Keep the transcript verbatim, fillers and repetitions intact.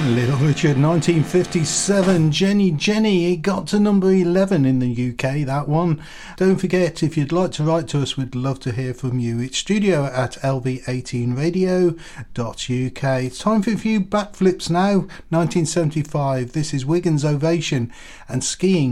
Little Richard, nineteen fifty-seven. Jenny Jenny, it got to number eleven in the U K, that one. Don't forget, if you'd like to write to us, we'd love to hear from you. It's studio at l v eighteen radio dot u k. It's time for a few backflips now. nineteen seventy-five, this is Wigan's Ovation and Skiing